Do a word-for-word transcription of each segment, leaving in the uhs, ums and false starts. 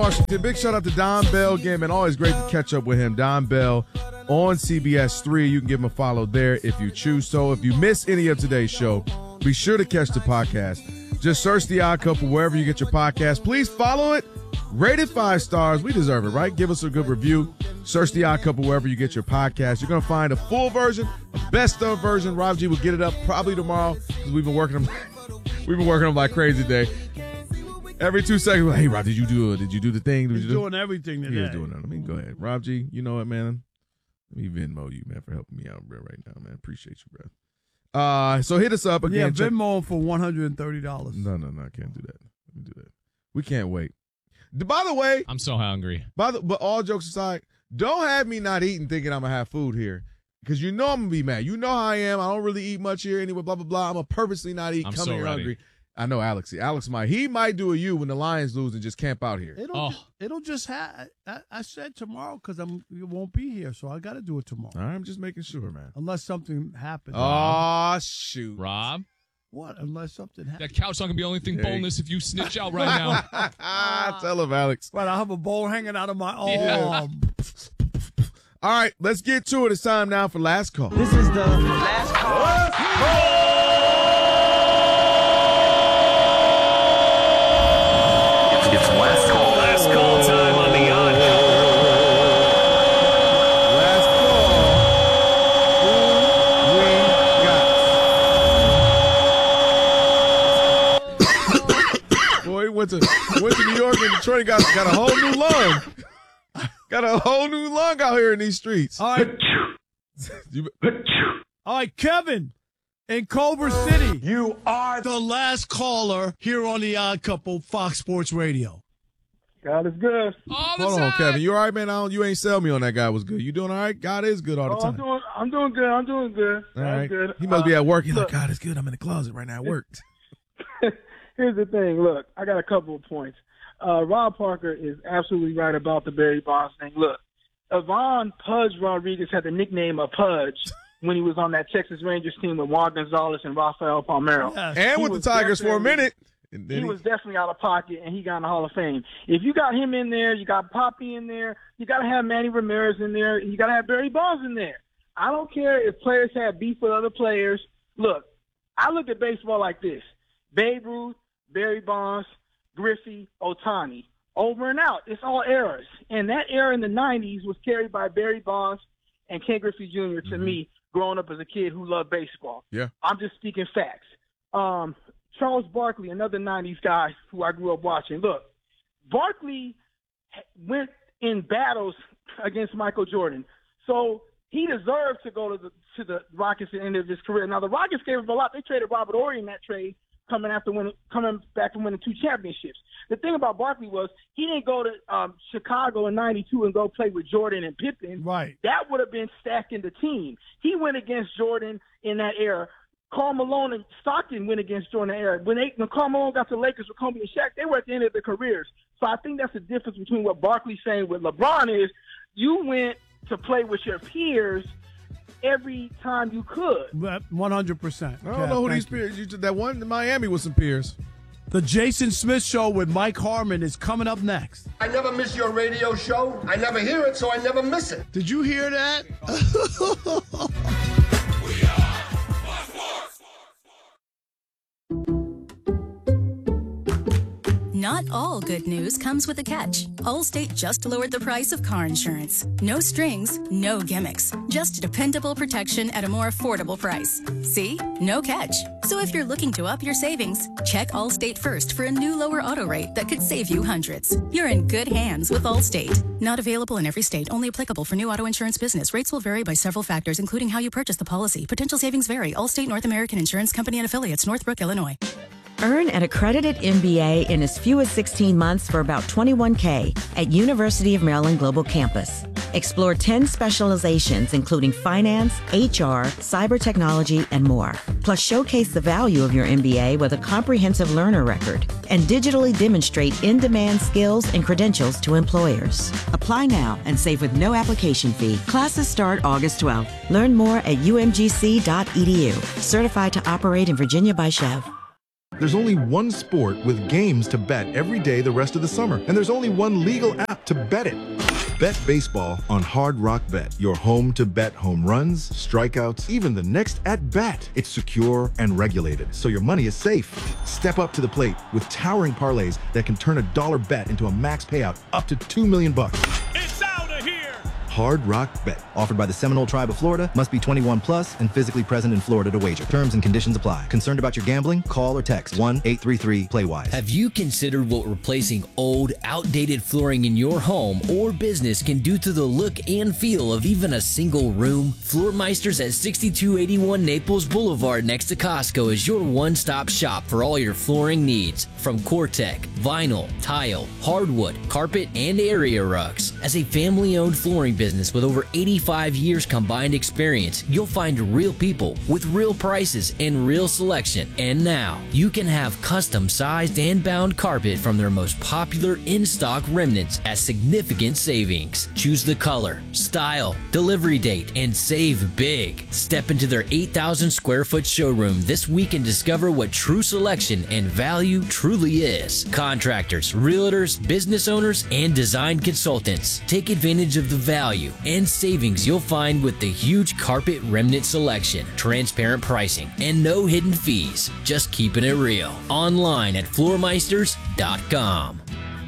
Washington, big shout out to Don Bell again, man. Always great to catch up with him. Don Bell on C B S three. You can give him a follow there if you choose so. If you miss any of today's show, be sure to catch the podcast. Just search The Odd Couple wherever you get your podcast. Please follow it. Rate it five stars. We deserve it, right? Give us a good review. Search The Odd Couple wherever you get your podcast. You're going to find a full version, a best of version. Rob G will get it up probably tomorrow because we've been working them. we've been working them like crazy today. Every two seconds, like, hey, Rob, did you do it? Did you do the thing? Did He's you do? doing everything today. He's doing it. I mean, go ahead. Rob G, you know what, man? Let me Venmo you, man, for helping me out, bro, right now, man. Appreciate you, bro. Uh, so hit us up again. Yeah, Check- Venmo for one hundred thirty dollars. No, no, no, I can't do that. Let me do that. We can't wait. By the way, I'm so hungry. By the, but all jokes aside, don't have me not eating thinking I'm going to have food here. Because you know I'm going to be mad. You know how I am. I don't really eat much here anyway, blah, blah, blah. I'm going to purposely not eat. I'm Come so here ready. hungry. I know Alex. Alex might. He might do a U when the Lions lose and just camp out here. It'll, Oh. ju- it'll just have. I, I said tomorrow because I'm. You won't be here, so I got to do it tomorrow. All right, I'm just making sure, man. Unless something happens. Oh, shoot. Rob, What? Unless something happens. that couch not gonna be the only thing Hey. boneless if you snitch out right now. Tell him, Alex. Right, I have a bowl hanging out of my arm. Yeah. All right, let's get to it. It's time now for Last Call. This is the last call. It's last call. Last call time on the Odd Last call. Who we got? Boy, he went to went to New York and Detroit. Got got a whole new lung. Got a whole new lung out here in these streets. All right, You- all right, Kevin in Culver City. You are the last caller here on the Odd Couple, Fox Sports Radio. God is good. All the Hold on, time. Kevin. You all right, man? I don't, you ain't sell me on that guy was good. You doing all right? God is good all the Oh, I'm time. doing, I'm doing good. I'm doing good. All I'm right. good. He must be at work. He's Uh, like, God is good. I'm in the closet right now at work. Here's the thing. Look, I got a couple of points. Uh, Rob Parker is absolutely right about the Barry Bonds thing. Look, Ivan Pudge Rodriguez had the nickname of Pudge when he was on that Texas Rangers team with Juan Gonzalez and Rafael Palmeiro. Yes. And He with the was Tigers for a definitely- minute. And then He was definitely out of pocket, and he got in the Hall of Fame. If you got him in there, you got Poppy in there, you got to have Manny Ramirez in there, and you got to have Barry Bonds in there. I don't care if players have beef with other players. Look, I look at baseball like this. Babe Ruth, Barry Bonds, Griffey, Ohtani. Over and out. It's all eras. And that era in the nineties was carried by Barry Bonds and Ken Griffey Junior to Mhm. me, growing up as a kid who loved baseball. Yeah. I'm just speaking facts. Um, Charles Barkley, another nineties guy who I grew up watching. Look, Barkley went in battles against Michael Jordan. So he deserved to go to the to the Rockets at the end of his career. Now, the Rockets gave him a lot. They traded Robert Horry in that trade, coming after winning, coming back from winning two championships. The thing about Barkley was he didn't go to um, Chicago in ninety-two and go play with Jordan and Pippen. Right. That would have been stacking the team. He went against Jordan in that era. Karl Malone and Stockton went against Jordan in that era. When, they, when Karl Malone got to the Lakers with Kobe and Shaq, they were at the end of their careers. So I think that's the difference between what Barkley's saying with LeBron is you went to play with your peers every time you could. one hundred percent. I don't know who these peers. You did that one in Miami with some peers. The Jason Smith Show with Mike Harmon is coming up next. I never miss your radio show. I never hear it, so I never miss it. Did you hear that? Not all good news comes with a catch. Allstate just lowered the price of car insurance. No strings, no gimmicks. Just dependable protection at a more affordable price. See? No catch. So if you're looking to up your savings, check Allstate first for a new lower auto rate that could save you hundreds. You're in good hands with Allstate. Not available in every state. Only applicable for new auto insurance business. Rates will vary by several factors, including how you purchase the policy. Potential savings vary. Allstate North American Insurance Company and Affiliates, Northbrook, Illinois. Earn an accredited M B A in as few as sixteen months for about twenty-one thousand dollars at University of Maryland Global Campus. Explore ten specializations, including finance, H R, cyber technology, and more. Plus, showcase the value of your M B A with a comprehensive learner record and digitally demonstrate in-demand skills and credentials to employers. Apply now and save with no application fee. Classes start August twelfth. Learn more at u m g c dot e d u. Certified to operate in Virginia by Chev. There's only one sport with games to bet every day the rest of the summer, and there's only one legal app to bet it. Bet baseball on Hard Rock Bet, your home to bet home runs, strikeouts, even the next at-bat. It's secure and regulated, so your money is safe. Step up to the plate with towering parlays that can turn a dollar bet into a max payout up to two million bucks. It's out of here! Hard Rock Bet. Offered by the Seminole Tribe of Florida. Must be twenty-one plus and physically present in Florida to wager. Terms and conditions apply. Concerned about your gambling? Call or text one eight three three play wise. Have you considered what replacing old, outdated flooring in your home or business can do to the look and feel of even a single room? Floormeisters at sixty-two eighty-one Naples Boulevard next to Costco is your one-stop shop for all your flooring needs. From Cortec, vinyl, tile, hardwood, carpet, and area rugs. As a family-owned flooring business with over eighty-five years combined experience, you'll find real people with real prices and real selection. And now, you can have custom-sized and bound carpet from their most popular in-stock remnants at significant savings. Choose the color, style, delivery date, and save big. Step into their eight thousand square foot showroom this week and discover what true selection and value truly is. Contractors, realtors, business owners, and design consultants. Take advantage of the value and savings you'll find with the huge carpet remnant selection, transparent pricing, and no hidden fees. Just keeping it real. Online at floormeisters dot com.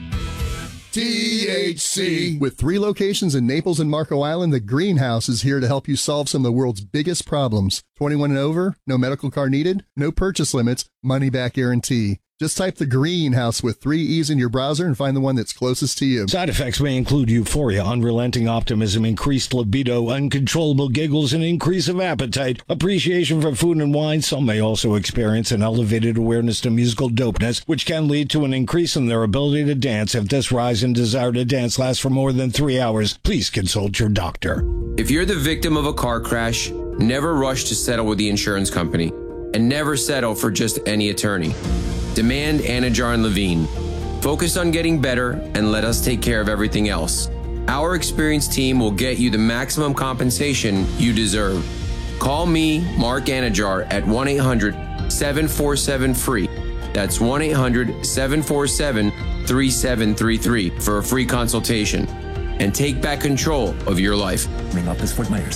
T H C. With three locations in Naples and Marco Island, the Greenhouse is here to help you solve some of the world's biggest problems. twenty-one and over, no medical card needed, no purchase limits, money back guarantee. Just type the Greenhouse with three E's in your browser and find the one that's closest to you. Side effects may include euphoria, unrelenting optimism, increased libido, uncontrollable giggles, and increase of appetite, appreciation for food and wine. Some may also experience an elevated awareness to musical dopeness, which can lead to an increase in their ability to dance. If this rise in desire to dance lasts for more than three hours, please consult your doctor. If you're the victim of a car crash, never rush to settle with the insurance company, and never settle for just any attorney. Demand Anajar and Levine. Focus on getting better and let us take care of everything else. Our experienced team will get you the maximum compensation you deserve. Call me, Mark Anajar, at one eight hundred seven four seven free. That's one eight hundred seven four seven three seven three three for a free consultation. And take back control of your life. Ring up this Fort Myers.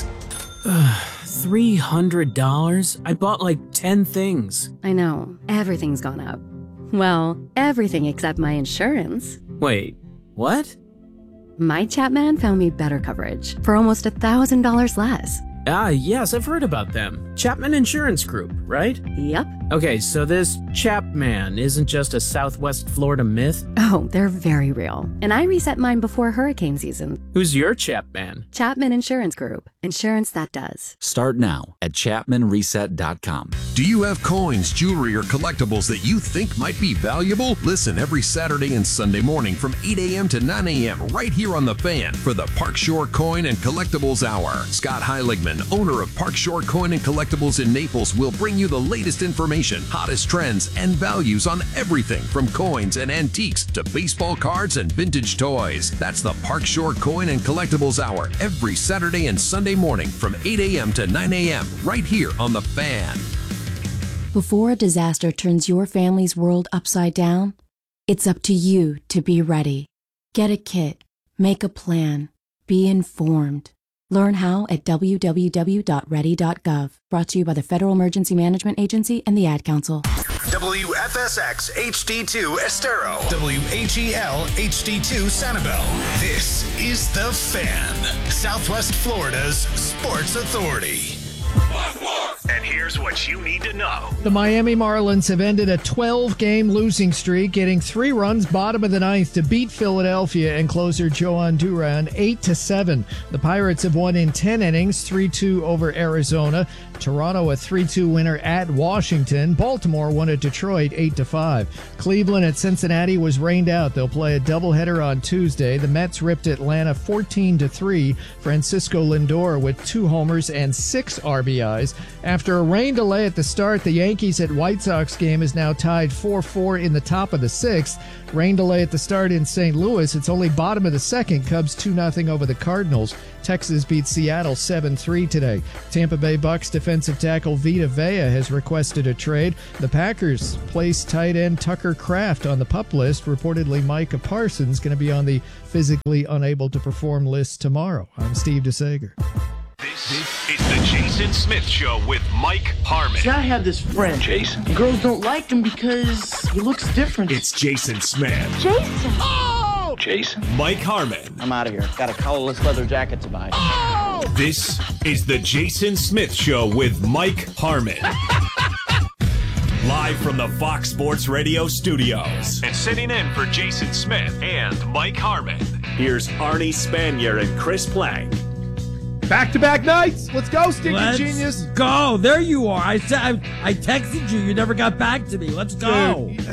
three hundred dollars? I bought like ten things. I know. Everything's gone up. Well, everything except my insurance. Wait, what? My Chapman found me better coverage for almost a thousand dollars less. Ah, yes, I've heard about them. Chapman Insurance Group, right? Yep. Okay, so this Chapman isn't just a Southwest Florida myth? Oh, they're very real. And I reset mine before hurricane season. Who's your Chapman? Chapman Insurance Group. Insurance that does. Start now at chapman reset dot com. Do you have coins, jewelry, or collectibles that you think might be valuable? Listen every Saturday and Sunday morning from eight a.m. to nine a.m. right here on The Fan for the Park Shore Coin and Collectibles Hour. Scott Heiligman, owner of Park Shore Coin and Collectibles in Naples, will bring you the latest information, hottest trends, and values on everything from coins and antiques to baseball cards and vintage toys. That's the Park Shore Coin and Collectibles Hour every Saturday and Sunday morning from eight a.m. to nine a.m. right here on The Fan. Before a disaster turns your family's world upside down, it's up to you to be ready. Get a kit, make a plan, be informed. Learn how at w w w dot ready dot gov. Brought to you by the Federal Emergency Management Agency and the Ad Council. W F S X H D two Estero. W H E L H D two Sanibel. This is The Fan, Southwest Florida's sports authority. And here's what you need to know. The Miami Marlins have ended a twelve-game losing streak, getting three runs bottom of the ninth to beat Philadelphia and closer Joan Duran eight to seven. The Pirates have won in ten innings, three two over Arizona. Toronto a three two winner at Washington. Baltimore won at Detroit eight to five. Cleveland at Cincinnati was rained out. They'll play a doubleheader on Tuesday. The Mets ripped Atlanta fourteen to three. Francisco Lindor with two homers and six R B Is. After After a rain delay at the start, the Yankees at White Sox game is now tied four four in the top of the sixth. Rain delay at the start in Saint Louis. It's only bottom of the second. Cubs two nothing over the Cardinals. Texas beat Seattle seven three today. Tampa Bay Bucks defensive tackle Vita Vea has requested a trade. The Packers placed tight end Tucker Kraft on the PUP list. Reportedly, Micah Parsons going to be on the physically unable to perform list tomorrow. I'm Steve DeSager. This, this is the Jason Smith Show with Mike Harmon. See, I have this friend. Jason. Girls don't like him because he looks different. It's Jason Smith. Jason. Oh! Jason. Mike Harmon. I'm out of here. Got a collarless leather jacket to buy. Oh! This is the Jason Smith Show with Mike Harmon. Live from the Fox Sports Radio studios. And sitting in for Jason Smith and Mike Harmon, here's Arnie Spanier and Chris Plank. Back-to-back nights. Let's go, Stinky Let's Genius. Go. There you are. I said I, I texted you. You never got back to me. Let's go. Dude.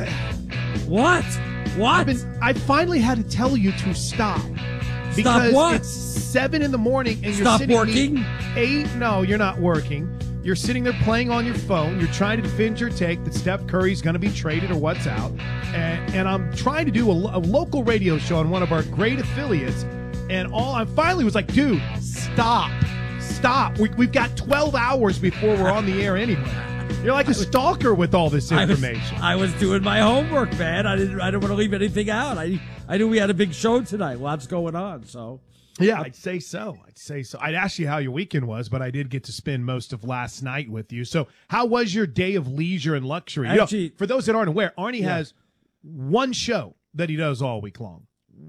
What? What? I've been, I finally had to tell you to stop. Stop Because what? it's seven in the morning and you're Stop sitting working? Eight? No, you're not working. You're sitting there playing on your phone. You're trying to defend your take that Steph Curry's going to be traded or what's out. And, and I'm trying to do a, a local radio show on one of our great affiliates. And all I finally was like, dude, stop. Stop. We, we've got twelve hours before we're on the air anyway. You're like a stalker with all this information. I was, I was doing my homework, man. I didn't I didn't want to leave anything out. I I knew we had a big show tonight. Lots going on, so. Yeah, I'd say so. I'd say so. I'd ask you how your weekend was, but I did get to spend most of last night with you. So how was your day of leisure and luxury? Actually, you know, for those that aren't aware, Arnie yeah. has one show that he does all week long.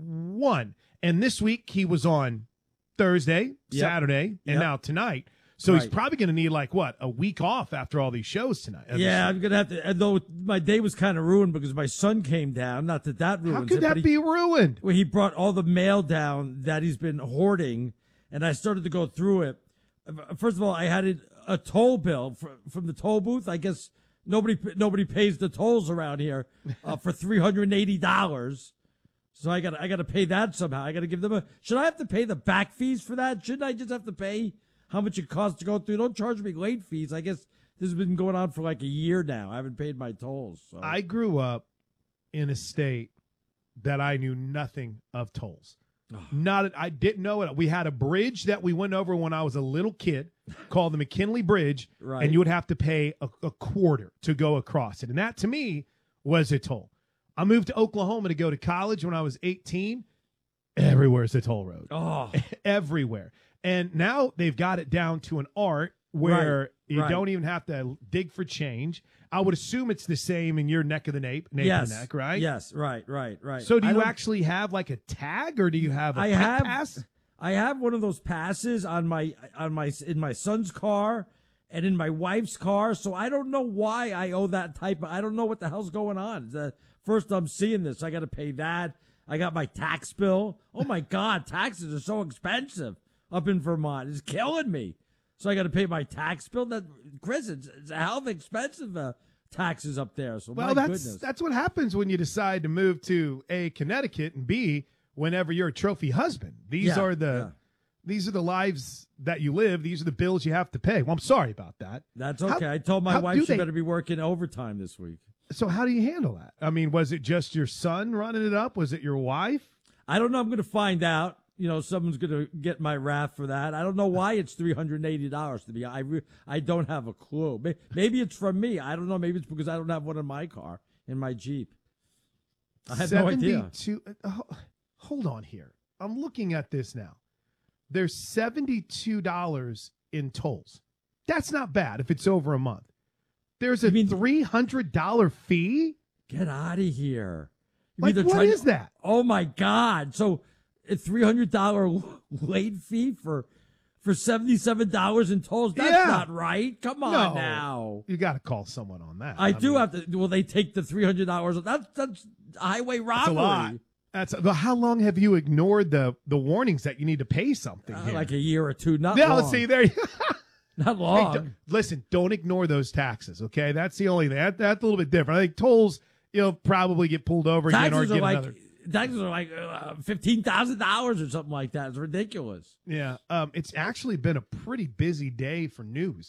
One. And this week he was on Thursday, Yep. Saturday, and Yep. now tonight. So he's Right. probably going to need like what, a week off after all these shows tonight. Yeah, I'm gonna have to. Though my day was kind of ruined because my son came down. Not that that ruins How could it, that but he- be ruined? Well, he brought all the mail down that he's been hoarding, and I started to go through it. First of all, I had a toll bill from, from the toll booth. I guess nobody nobody pays the tolls around here uh, for three hundred eighty dollars. So I got I got to pay that somehow. I got to give them a. Should I have to pay the back fees for that? Shouldn't I just have to pay how much it costs to go through? Don't charge me late fees. I guess this has been going on for like a year now. I haven't paid my tolls. So. I grew up in a state that I knew nothing of tolls. Not, I didn't know it. We had a bridge that we went over when I was a little kid called the McKinley Bridge, Right. and you would have to pay a, a quarter to go across it. And that, to me, was a toll. I moved to Oklahoma to go to college when I was eighteen. Everywhere's a toll road. Oh. Everywhere. And now they've got it down to an art where Right, you right. don't even have to dig for change. I would assume it's the same in your neck of the nape, nape yes. of the neck, right? Yes. Right. Right. Right. So do I you don't- actually have like a tag, or do you have a I pit have pass? I have one of those passes on my on my in my son's car and in my wife's car. So I don't know why I owe that type of. I don't know what the hell's going on. It's the first I'm seeing this. I got to pay that. I got my tax bill. Oh my God, taxes are so expensive up in Vermont. It's killing me. So I got to pay my tax bill. That Chris, it's, it's a hell of expensive uh, taxes up there. So Well, my that's goodness. that's what happens when you decide to move to A, Connecticut, and B, whenever you're a trophy husband. These Yeah, are the yeah. these are the lives that you live. These are the bills you have to pay. Well, I'm sorry about that. That's How- okay. I told my how wife do she they- better be working overtime this week. So how do you handle that? I mean, was it just your son running it up? Was it your wife? I don't know. I'm going to find out. You know, someone's going to get my wrath for that. I don't know why it's three hundred eighty dollars to be. I re- I don't have a clue. May- Maybe it's from me. I don't know. Maybe it's because I don't have one in my car, in my Jeep. I have no idea. seventy-two uh, hold on here. I'm looking at this now. There's seventy-two dollars in tolls. That's not bad if it's over a month. There's a three hundred dollars fee? Get out of here. You Like, mean they're what trying is to- that? Oh, my God. So a three hundred dollars late fee for for seventy-seven dollars in tolls? That's Yeah. not right. Come on No. now. You got to call someone on that. I, do mean, have to. Well, they take the three hundred dollars. That's, that's highway That's robbery. a lot. That's but how long have you ignored the the warnings that you need to pay something? Uh, here? like a year or two. Not yeah, long. see there. You Not Hey, long. don't- listen, don't ignore those taxes. Okay, that's the only thing. That, that's a little bit different. I think tolls, you'll probably get pulled over again or Taxes get are like another. taxes are like uh, fifteen thousand dollars or something like that. It's ridiculous. Yeah, um, it's actually been a pretty busy day for news.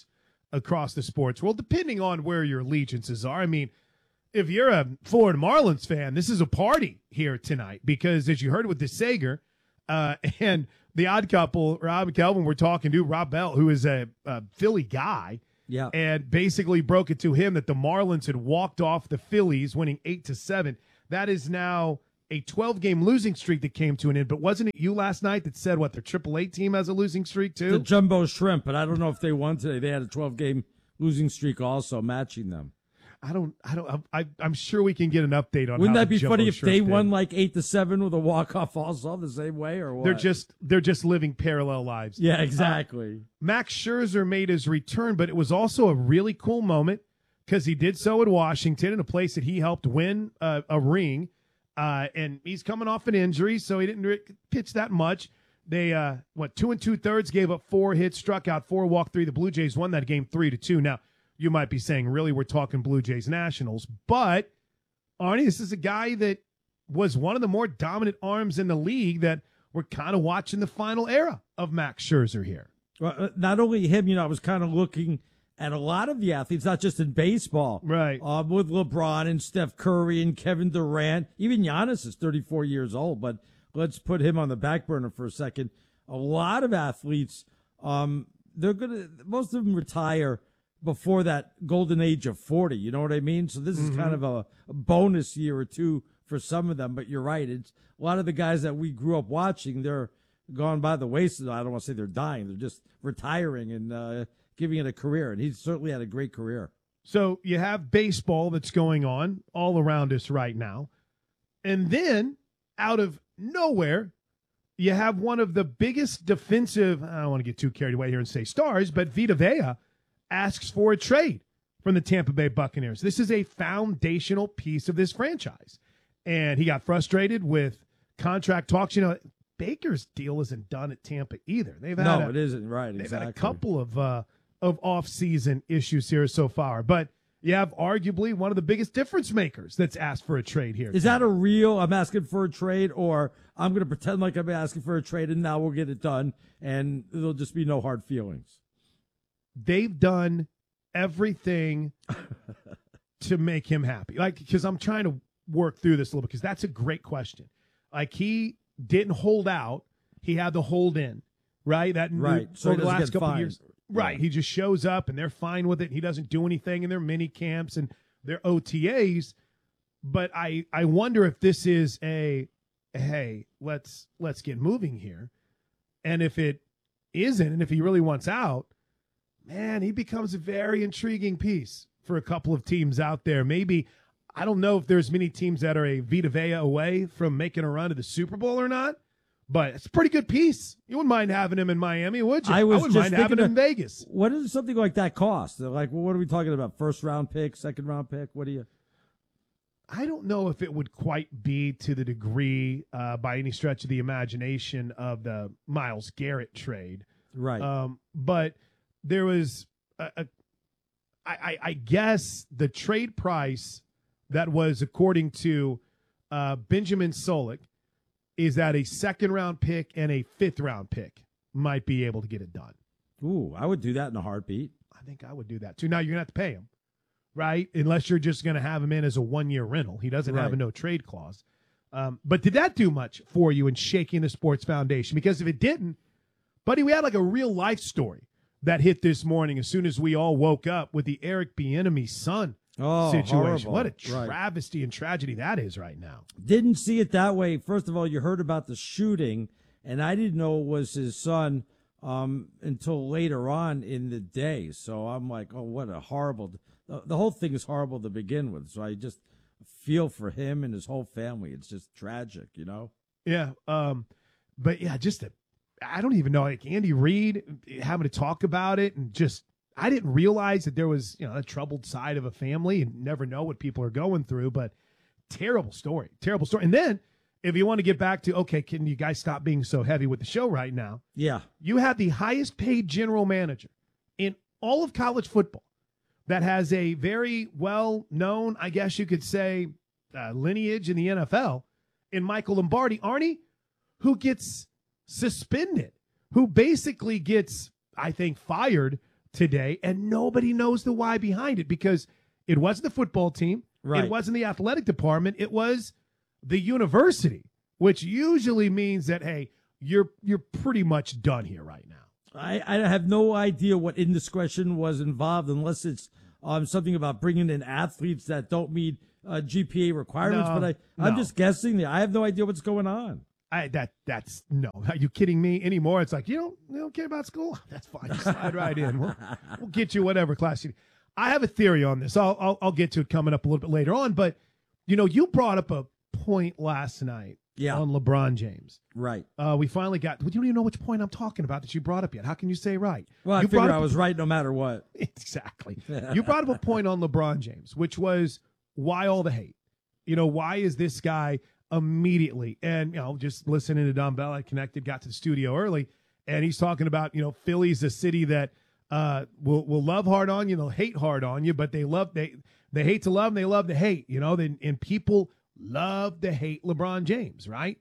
across the sports world, depending on where your allegiances are. I mean, if you're a Florida Marlins fan, this is a party here tonight because, as you heard with the Sager uh, and the odd couple, Rob and Kelvin, were talking to Rob Bell, who is a, a Philly guy, yeah, and basically broke it to him that the Marlins had walked off the Phillies, winning eight to seven. That is now a twelve-game losing streak that came to an end. But wasn't it you last night that said, what, their triple A team has a losing streak too? The Jumbo Shrimp, but I don't know if they won today. They had a twelve-game losing streak also, matching them. I don't, I don't, I, I'm sure we can get an update on. Wouldn't how that be the funny Jumbo if Shrimp they did. won like eight to seven with a walk off also the same way, or what? They're just, they're just living parallel lives. Yeah, exactly. Uh, Max Scherzer made his return, but it was also a really cool moment because he did so at Washington, in a place that he helped win uh, a ring, uh, and he's coming off an injury, so he didn't re- pitch that much. They uh, what two and two thirds, gave up four hits, struck out four, walked three. The Blue Jays won that game three to two. Now, you might be saying, really, we're talking Blue Jays Nationals. But, Arnie, this is a guy that was one of the more dominant arms in the league that we're kind of watching the final era of Max Scherzer here. Well, not only him, you know, I was kind of looking at a lot of the athletes, not just in baseball. Right. Uh, with LeBron and Steph Curry and Kevin Durant. Even Giannis is thirty-four years old, but let's put him on the back burner for a second. A lot of athletes, um, they're going to, most of them retire before that golden age of forty, you know what I mean? So this is Mm-hmm. kind of a, a bonus year or two for some of them, but you're right. It's a lot of the guys that we grew up watching, they're gone by the wayside. I don't want to say they're dying. They're just retiring and uh, giving it a career, and he's certainly had a great career. So you have baseball that's going on all around us right now. And then, out of nowhere, you have one of the biggest defensive, I don't want to get too carried away here and say stars, but Vita Vea asks for a trade from the Tampa Bay Buccaneers. This is a foundational piece of this franchise. And he got frustrated with contract talks. You know, Baker's deal isn't done at Tampa either. They've had No, a, it isn't, right, They've exactly. had a couple of uh, of off-season issues here so far. But you have arguably one of the biggest difference makers that's asked for a trade here. Is that a real, I'm asking for a trade, or I'm going to pretend like I'm asking for a trade and now we'll get it done and there'll just be no hard feelings? They've done everything to make him happy. Like, because I'm trying to work through this a little bit, because that's a great question. Like, he didn't hold out. He had to hold in, right? That Right. So over he the doesn't last get couple of fined. years. Right. He just shows up and they're fine with it. He doesn't do anything in their mini camps and their O T As. But I, I wonder if this is a, hey, let's let's get moving here. And if it isn't, and if he really wants out, man, he becomes a very intriguing piece for a couple of teams out there. Maybe, I don't know if there's many teams that are a Vita Vea away from making a run to the Super Bowl or not, but it's a pretty good piece. You wouldn't mind having him in Miami, would you? I was wouldn't just mind having thinking him in of- Vegas. What does something like that cost? Like, well, what are we talking about? First round pick, second round pick? What do you? I don't know if it would quite be to the degree, uh, by any stretch of the imagination, of the Myles Garrett trade. Right. Um, but there was, a, a, I, I, I guess, the trade price that was, according to uh, Benjamin Solik, is that a second-round pick and a fifth-round pick might be able to get it done. Ooh, I would do that in a heartbeat. I think I would do that, too. Now, you're going to have to pay him, right? Unless you're just going to have him in as a one-year rental. He doesn't have a Right. no-trade clause. Um, but did that do much for you in shaking the sports foundation? Because if it didn't, buddy, we had like a real-life story that hit this morning as soon as we all woke up with the Eric Bieniemy's son Oh, situation. horrible. What a Right. travesty and tragedy that is right now. Didn't see it that way. First of all, you heard about the shooting, and I didn't know it was his son um, until later on in the day. So I'm like, oh, what a horrible. The, the whole thing is horrible to begin with. So I just feel for him and his whole family. It's just tragic, you know? Yeah. Um, but yeah, just a, I don't even know, like Andy Reid having to talk about it, and just, I didn't realize that there was, you know, a troubled side of a family, and never know what people are going through, but terrible story, terrible story. And then if you want to get back to, okay, can you guys stop being so heavy with the show right now? Yeah. You have the highest paid general manager in all of college football that has a very well known, I guess you could say, uh, lineage in the N F L in Michael Lombardi, Arnie, who gets suspended, who basically gets, I think, fired today, and nobody knows the why behind it because it wasn't the football team. Right. It wasn't the athletic department. It was the university, which usually means that, hey, you're you're pretty much done here right now. I, I have no idea what indiscretion was involved unless it's um, something about bringing in athletes that don't meet uh, G P A requirements. No, but I, I'm no. just guessing. I have no idea what's going on. I, that that's no. Are you kidding me anymore? It's like you don't you don't care about school. That's fine. You slide right in. We'll, we'll get you whatever class you. I have a theory on this. I'll, I'll I'll get to it coming up a little bit later on. But you know, you brought up a point last night. Yeah. On LeBron James. Right. Uh, we finally got. You don't even know which point I'm talking about that you brought up yet. How can you say right? Well, I you figured brought I up was a, right no matter what. Exactly. You brought up a point on LeBron James, which was why all the hate. You know, why is this guy immediately? And, you know, just listening to Don Bell, I connected, got to the studio early, and he's talking about, you know, Philly's a city that uh, will will love hard on you, they'll hate hard on you, but they love, they they hate to love, and they love to hate, you know, and, and people love to hate LeBron James, right?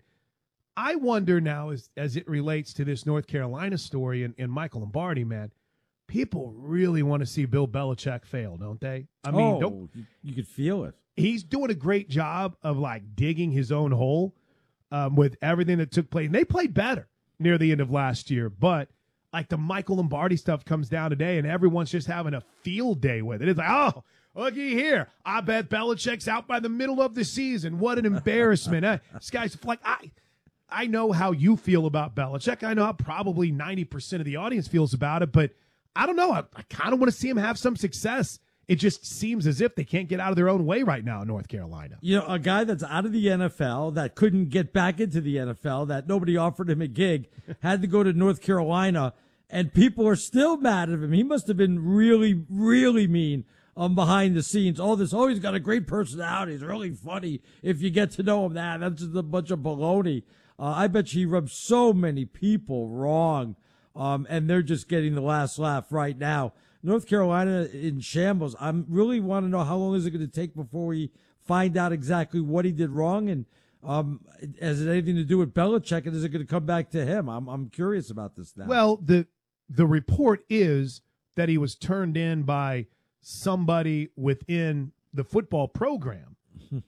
I wonder now, as as it relates to this North Carolina story and, and Michael Lombardi, man, people really want to see Bill Belichick fail, don't they? I mean, oh, don't, you, you could feel it. He's doing a great job of like digging his own hole um, with everything that took place. And they played better near the end of last year, but like the Michael Lombardi stuff comes down today, and everyone's just having a field day with it. It's like, oh, looky here. I bet Belichick's out by the middle of the season. What an embarrassment. uh, this guy's like, I. I know how you feel about Belichick. I know how probably ninety percent of the audience feels about it, but I don't know. I, I kind of want to see him have some success. It just seems as if they can't get out of their own way right now in North Carolina. You know, a guy that's out of the N F L, that couldn't get back into the N F L, that nobody offered him a gig, had to go to North Carolina, and people are still mad at him. He must have been really, really mean um, behind the scenes. All this, oh, he's got a great personality. He's really funny if you get to know him. That That's just a bunch of baloney. Uh, I bet you he rubs so many people wrong, um, and they're just getting the last laugh right now. North Carolina in shambles. I really want to know how long is it going to take before we find out exactly what he did wrong, and um, has it anything to do with Belichick, and is it going to come back to him? I'm I'm curious about this now. Well, the the report is that he was turned in by somebody within the football program,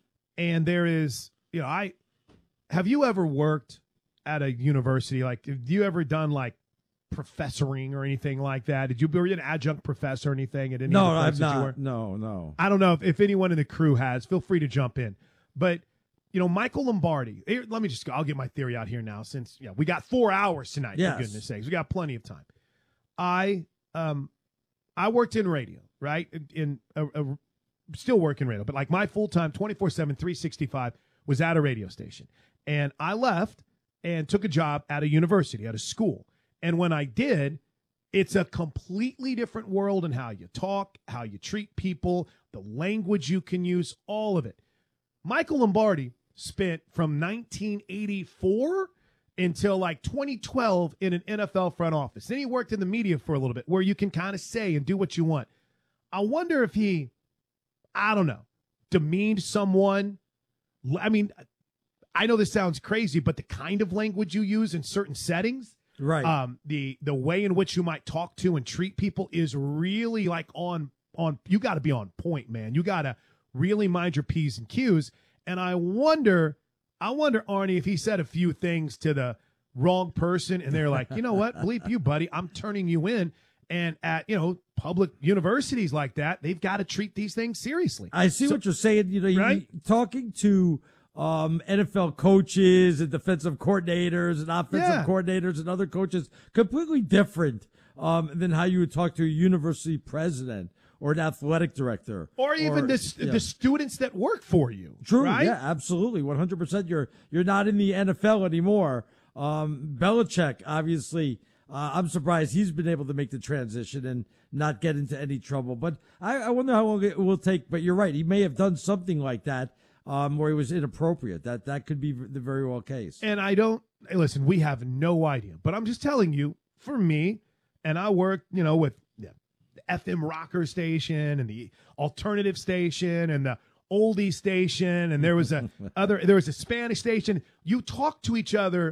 and there is, you know, I. Have you ever worked at a university? Like, have you ever done like professoring or anything like that? Did you were you an adjunct professor or anything at any? No, of the I've places you were? not. No, no. I don't know if, if anyone in the crew has. Feel free to jump in. But you know, Michael Lombardi. Here, let me just go. I'll get my theory out here now, since yeah, we got four hours tonight. Yes. For goodness sakes, we got plenty of time. I um, I worked in radio, right? In, in a, a, still work in radio, but like my full time, twenty-four seven, three sixty-five was at a radio station. And I left and took a job at a university, at a school. And when I did, it's a completely different world in how you talk, how you treat people, the language you can use, all of it. Michael Lombardi spent from nineteen eighty-four until like twenty twelve in an N F L front office. Then he worked in the media for a little bit, where you can kind of say and do what you want. I wonder if he, I don't know, demeaned someone. I mean, I know this sounds crazy, but the kind of language you use in certain settings, right? Um, the the way in which you might talk to and treat people is really like on on. You got to be on point, man. You got to really mind your P's and Q's. And I wonder, I wonder, Arnie, if he said a few things to the wrong person, and they're like, you know what, bleep you, buddy, I'm turning you in. And at, you know, public universities like that, they've got to treat these things seriously. I see So- what you're saying. You know, you Right? talking to um, N F L coaches and defensive coordinators and offensive Yeah. coordinators and other coaches, completely different um, than how you would talk to a university president or an athletic director, Or even or- the, yeah. the students that work for you. True, right? yeah, absolutely, one hundred percent. You're you're not in the N F L anymore. Um, Belichick, obviously, uh, I'm surprised he's been able to make the transition and not get into any trouble. But I, I wonder how long it will take. But you're right, he may have done something like that um, where he was inappropriate. That that could be the very well case. And I don't, hey, listen, we have no idea. But I'm just telling you, for me, and I work, you know, with yeah, the F M rocker station and the alternative station and the oldie station, and there was a other, there was a Spanish station. You talk to each other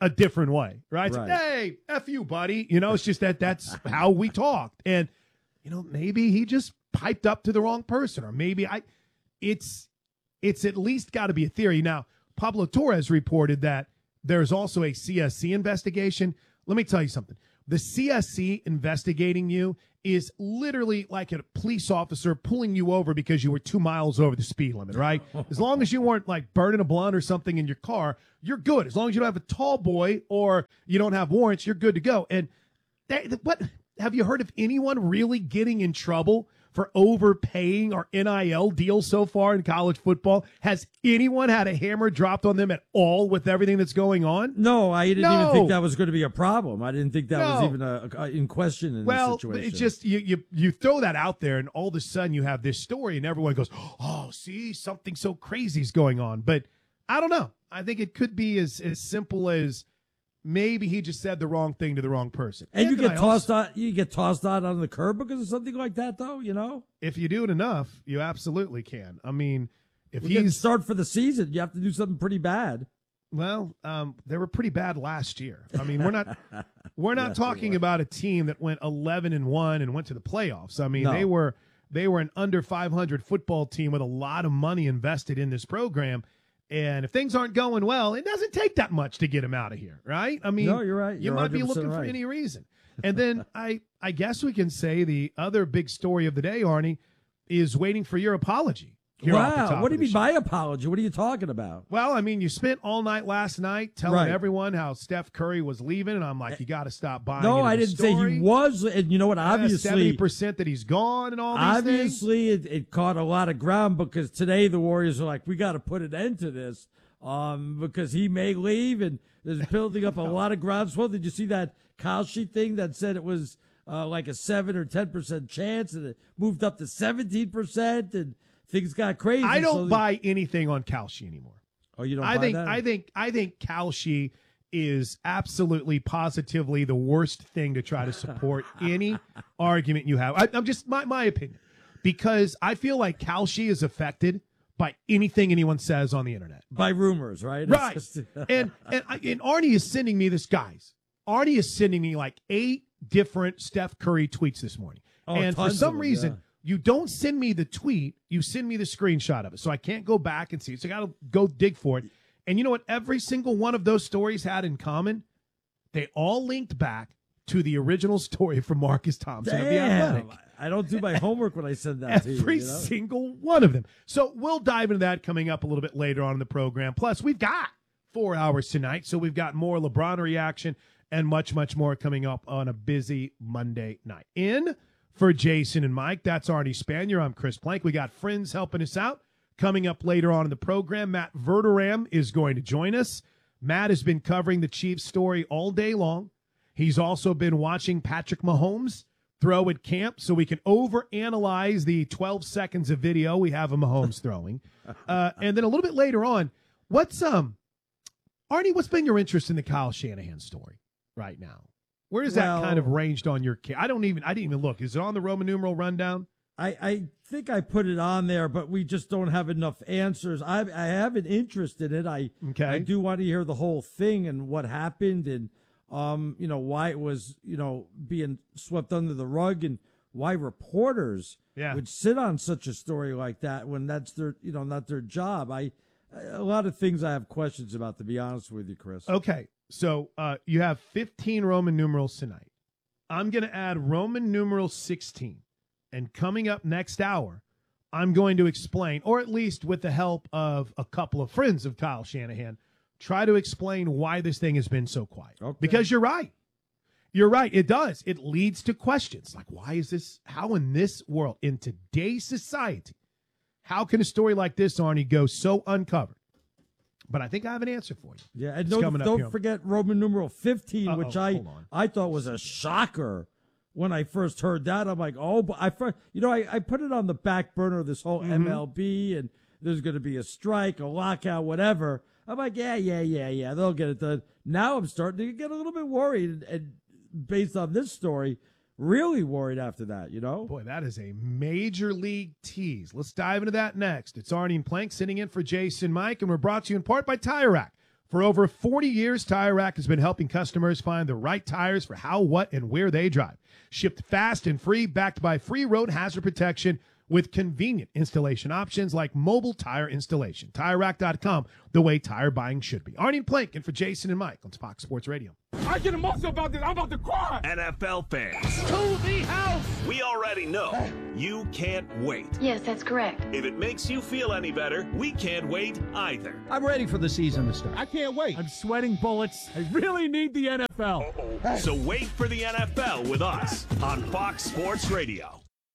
a different way, right? It's Right. like, hey, F you, buddy. You know, it's just that that's how we talked. And, you know, maybe he just piped up to the wrong person, or maybe I, it's, it's at least got to be a theory. Now, Pablo Torres reported that there's also a C S C investigation. Let me tell you something. The C S C investigating you is literally like a police officer pulling you over because you were two miles over the speed limit, right? As long as you weren't like burning a blunt or something in your car, you're good. As long as you don't have a tall boy or you don't have warrants, you're good to go. And that, what have you heard of anyone really getting in trouble for overpaying or N I L deals so far in college football? Has anyone had a hammer dropped on them at all with everything that's going on? No, I didn't No. even think that was going to be a problem. I didn't think that was No. even a, a, in question in Well, this situation. it's just you, you you throw that out there, and all of a sudden you have this story, and everyone goes, "Oh, see, something so crazy is going on." But I don't know. I think it could be as as simple as maybe he just said the wrong thing to the wrong person. and you can get I tossed also- out, you get tossed out on the curb because of something like that, though. You know, If you do it enough, you absolutely can. I mean, if we get he's start for the season, you have to do something pretty bad. well, um, they were pretty bad last year. I mean, we're not we're not Yes, they talking were. about a team that went eleven and one and went to the playoffs. I mean, No. they were they were an under five hundred football team with a lot of money invested in this program. And if things aren't going well, it doesn't take that much to get him out of here, right? I mean, No, you're right. You You're might be one hundred percent looking for right. any reason. And then I I guess we can say the other big story of the day, Arnie, is waiting for your apology. here off the top Wow, what do of you the mean show. my apology? What are you talking about? Well, I mean, you spent all night last night telling Right. everyone how Steph Curry was leaving, and I'm like, you got to stop buying. No, into I the didn't say story. he was. And you know what? seventy Obviously, percent that he's gone and all these things. obviously, it, it caught a lot of ground because today the Warriors are like, we got to put an end to this, um, because he may leave, and there's building up a lot of groundswell. Did you see that Kalshi thing that said it was uh, like a seven or ten percent chance, and it moved up to seventeen percent, and things got crazy. I don't So- buy anything on Kalshi anymore. Oh, you don't. I buy think that? I think I think Kalshi is absolutely positively the worst thing to try to support any argument you have. I, I'm just my my opinion, because I feel like Kalshi is affected by anything anyone says on the internet. by rumors, right? It's Right. just- and and I- and Arnie is sending me this, guys. Arnie is sending me like eight different Steph Curry tweets this morning. Oh, and for tons of some them, reason, yeah. you don't send me the tweet, you send me the screenshot of it. So I can't go back and see it. So I got to go dig for it. And you know what every single one of those stories had in common? They all linked back to the original story from Marcus Thompson of The Athletic. Damn, I don't do my homework when I send that to you. Every you know? single one of them. So we'll dive into that coming up a little bit later on in the program. Plus, we've got four hours tonight, so we've got more LeBron reaction and much, much more coming up on a busy Monday night. In for Jason and Mike, that's Arnie Spanier. I'm Chris Plank. We got friends helping us out. Coming up later on in the program, Matt Verderam is going to join us. Matt has been covering the Chiefs story all day long. He's also been watching Patrick Mahomes throw at camp, so we can overanalyze the twelve seconds of video we have of Mahomes throwing. Uh, and then a little bit later on, what's um, Arnie? What's been your interest in the Kyle Shanahan story right now? Where is Well- that kind of ranged on your? Ca- I don't even. I didn't even look. Is it on the Roman numeral rundown? I, I think I put it on there, but we just don't have enough answers. I I have an interest in it. I Okay. I do want to hear the whole thing and what happened, and um you know why it was you know being swept under the rug, and why reporters Yeah. would sit on such a story like that when that's their you know not their job. I a lot of things I have questions about, to be honest with you, Chris. Okay, so uh, you have fifteen Roman numerals tonight. I'm going to add Roman numeral sixteen. And coming up next hour, I'm going to explain, or at least with the help of a couple of friends of Kyle Shanahan, try to explain why this thing has been so quiet. Okay. Because you're right. You're right. It does. It leads to questions like, why is this, how in this world, in today's society, how can a story like this, Arnie, go so uncovered? But I think I have an answer for you. Yeah, and It's don't, coming up don't here. forget Roman numeral fifteen, Uh-oh, which I hold on. I thought was a shocker when I first heard that. I'm like, oh, but I first, you know, I, I put it on the back burner, this whole Mm-hmm. M L B, and there's going to be a strike, a lockout, whatever. I'm like, yeah, yeah, yeah, yeah, they'll get it done. Now I'm starting to get a little bit worried, and, and based on this story, really worried after that, you know? Boy, that is a major league tease. Let's dive into that next. It's Arnie and Plank sitting in for Jason Mike, and we're brought to you in part by Tire Rack. For over forty years, Tire Rack has been helping customers find the right tires for how, what, and where they drive. Shipped fast and free, backed by free road hazard protection with convenient installation options like mobile tire installation. Tire Rack dot com, the way tire buying should be. Arnie Plankin for Jason and Mike on Fox Sports Radio. I get emotional about this. I'm about to cry. N F L fans. To the house. We already know you can't wait. Yes, that's correct. If it makes you feel any better, we can't wait either. I'm ready for the season to start. I can't wait. I'm sweating bullets. I really need the N F L. Uh-oh. So wait for the N F L with us on Fox Sports Radio.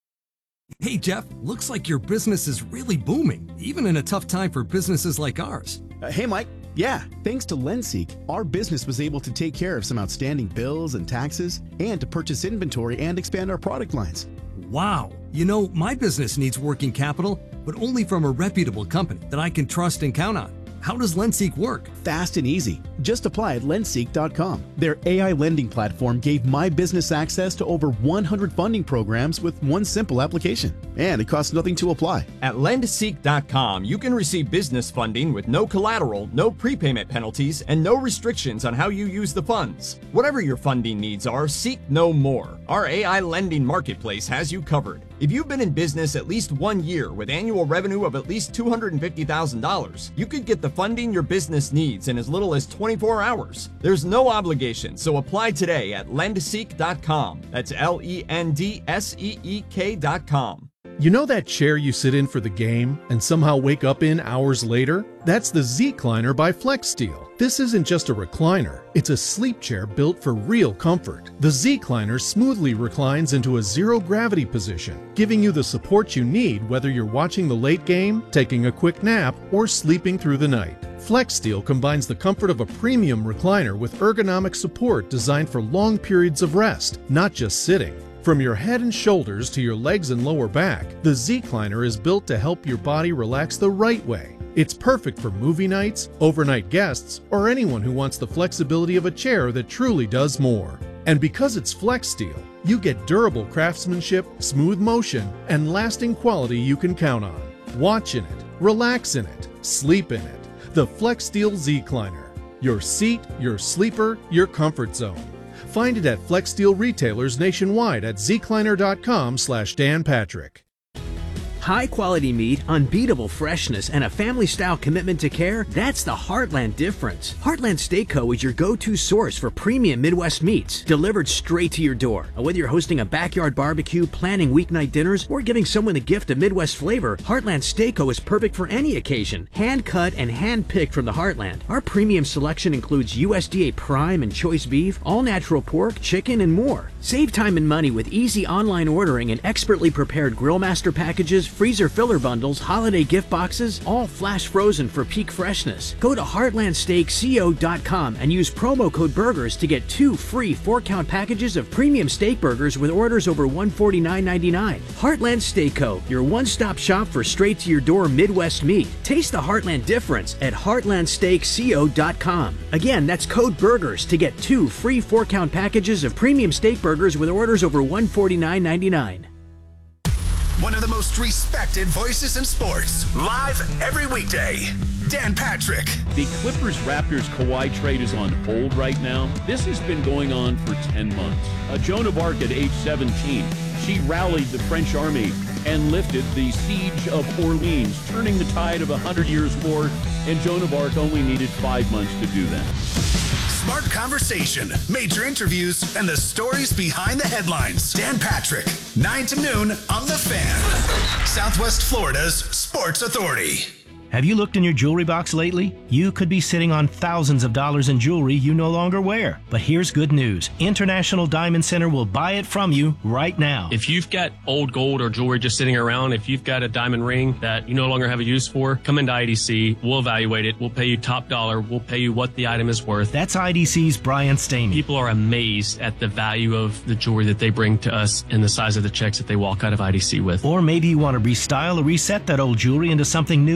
Hey, Jeff, looks like your business is really booming, even in a tough time for businesses like ours. Uh, hey, Mike. Yeah, thanks to LendSeek, our business was able to take care of some outstanding bills and taxes and to purchase inventory and expand our product lines. Wow. You know, my business needs working capital, but only from a reputable company that I can trust and count on. How does LendSeek work? Fast and easy. Just apply at lendseek dot com. Their A I lending platform gave my business access to over one hundred funding programs with one simple application. And it costs nothing to apply. At lendseek dot com, you can receive business funding with no collateral, no prepayment penalties, and no restrictions on how you use the funds. Whatever your funding needs are, seek no more. Our A I lending marketplace has you covered. If you've been in business at least one year with annual revenue of at least two hundred fifty thousand dollars, you could get the funding your business needs in as little as twenty-four hours. There's no obligation, so apply today at lendseek dot com. That's L E N D S E E K dot com. You know that chair you sit in for the game and somehow wake up in hours later? That's the Zecliner by FlexSteel. This isn't just a recliner, it's a sleep chair built for real comfort. The Zecliner smoothly reclines into a zero-gravity position, giving you the support you need whether you're watching the late game, taking a quick nap, or sleeping through the night. FlexSteel combines the comfort of a premium recliner with ergonomic support designed for long periods of rest, not just sitting. From your head and shoulders to your legs and lower back, the Zecliner is built to help your body relax the right way. It's perfect for movie nights, overnight guests, or anyone who wants the flexibility of a chair that truly does more. And because it's FlexSteel, you get durable craftsmanship, smooth motion, and lasting quality you can count on. Watch in it, relax in it, sleep in it. The FlexSteel Zecliner. Your seat, your sleeper, your comfort zone. Find it at FlexSteel retailers nationwide at zecliner dot com slash Dan Patrick. High quality meat, unbeatable freshness, and a family style commitment to care, that's the Heartland difference. Heartland Steak Co. is your go-to source for premium Midwest meats, delivered straight to your door. Whether you're hosting a backyard barbecue, planning weeknight dinners, or giving someone a gift of Midwest flavor, Heartland Steak Co. is perfect for any occasion. Hand cut and hand picked from the Heartland. Our premium selection includes U S D A prime and choice beef, all natural pork, chicken, and more. Save time and money with easy online ordering and expertly prepared Grillmaster packages, freezer filler bundles, holiday gift boxes, all flash frozen for peak freshness. Go to heartland steak co dot com and use promo code BURGERS to get two free four-count packages of premium steak burgers with orders over one hundred forty-nine ninety-nine. Heartland Steak Co., your one-stop shop for straight-to-your-door Midwest meat. Taste the Heartland difference at heartland steak co dot com. Again, that's code BURGERS to get two free four-count packages of premium steak burgers with orders over one hundred forty-nine ninety-nine. One of the most respected voices in sports. Live every weekday. Dan Patrick. The Clippers-Raptors Kawhi trade is on hold right now. This has been going on for ten months. Uh, Joan of Arc at age seventeen, she rallied the French army and lifted the siege of Orleans, turning the tide of a hundred years war, and Joan of Arc only needed five months to do that. Smart conversation, major interviews, and the stories behind the headlines. Dan Patrick, nine to noon on The Fan, Southwest Florida's Sports Authority. Have you looked in your jewelry box lately? You could be sitting on thousands of dollars in jewelry you no longer wear. But here's good news. International Diamond Center will buy it from you right now. If you've got old gold or jewelry just sitting around, if you've got a diamond ring that you no longer have a use for, come into I D C. We'll evaluate it. We'll pay you top dollar. We'll pay you what the item is worth. That's I D C's Brian Stamey. People are amazed at the value of the jewelry that they bring to us and the size of the checks that they walk out of I D C with. Or maybe you want to restyle or reset that old jewelry into something new and trendy.